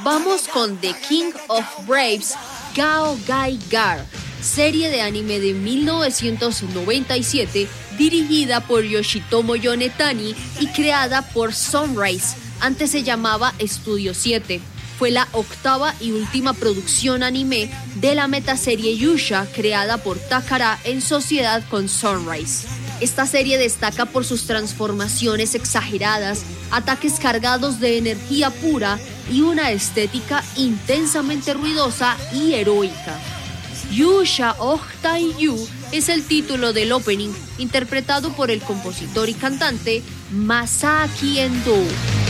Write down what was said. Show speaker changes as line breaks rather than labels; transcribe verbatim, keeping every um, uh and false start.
Vamos con The King of Braves, Gao Gai Gar, serie de anime de mil novecientos noventa y siete dirigida por Yoshitomo Yonetani y creada por Sunrise, antes se llamaba Estudio siete. Fue la octava y última producción anime de la metaserie Yusha creada por Takara en sociedad con Sunrise. Esta serie destaca por sus transformaciones exageradas, ataques cargados de energía pura y una estética intensamente ruidosa y heroica. Yusha Ohtai Yu es el título del opening, interpretado por el compositor y cantante Masaaki Endo.